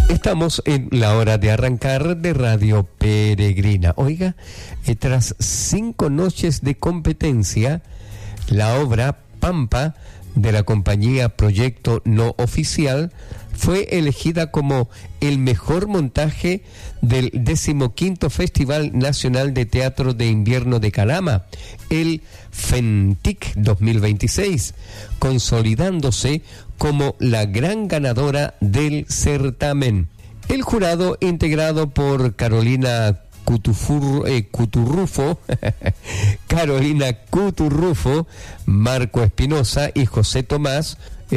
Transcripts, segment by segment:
Estamos en la hora de arrancar de Radio Peregrina. Oiga, tras 5 noches de competencia, la obra Pampa de la compañía Proyecto No Oficial fue elegida como el mejor montaje del 15º Festival Nacional de Teatro de Invierno de Calama, el FENTIC 2026, consolidándose como la gran ganadora del certamen. El jurado, integrado por Carolina Cuturrufo, Marco Espinosa y José Tomás,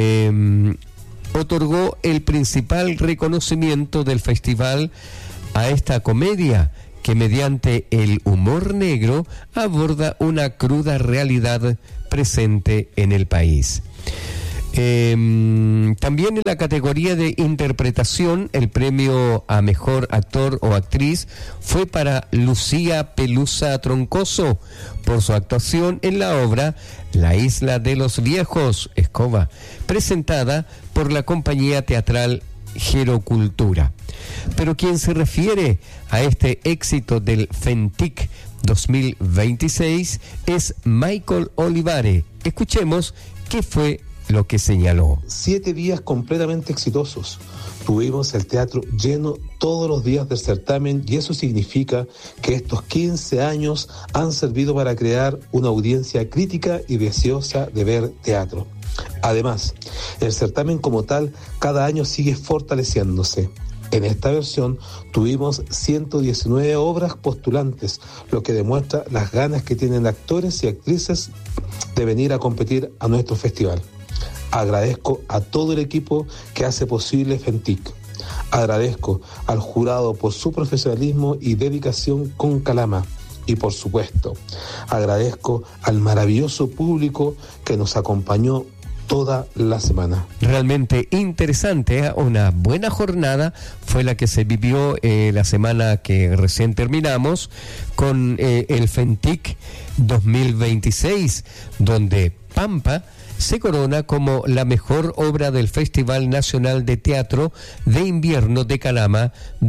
otorgó el principal reconocimiento del festival a esta comedia que mediante el humor negro aborda una cruda realidad presente en el país. También en la categoría de interpretación, el premio a mejor actor o actriz fue para Lucía Pelusa Troncoso por su actuación en la obra La Isla de los Viejos, Escoba, presentada por la compañía teatral Gerocultura. Pero quien se refiere a este éxito del FENTIC 2026 es Michael Olivare. Escuchemos qué fue lo que señaló. 7 días completamente exitosos. Tuvimos el teatro lleno todos los días del certamen y eso significa que estos 15 años han servido para crear una audiencia crítica y deseosa de ver teatro. Además, el certamen como tal cada año sigue fortaleciéndose. En esta versión tuvimos 119 obras postulantes, lo que demuestra las ganas que tienen actores y actrices de venir a competir a nuestro festival. Agradezco a todo el equipo que hace posible FENTIC. Agradezco al jurado por su profesionalismo y dedicación con Calama. Y por supuesto, agradezco al maravilloso público que nos acompañó toda la semana. Realmente interesante, una buena jornada fue la que se vivió la semana que recién terminamos con el FENTIC 2026, donde Pampa se corona como la mejor obra del Festival Nacional de Teatro de Invierno de Calama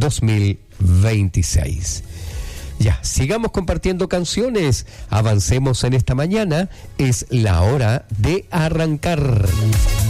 2026. Ya, sigamos compartiendo canciones, avancemos en esta mañana, es la hora de arrancar.